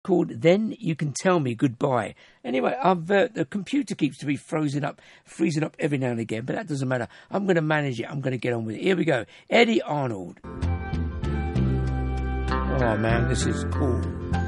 called Then You Can Tell Me Goodbye. Anyway, the computer keeps to be freezing up every now and again, but that doesn't matter. I'm going to manage it. I'm going to get on with it. Here we go. Eddie Arnold. Oh, man, this is cool.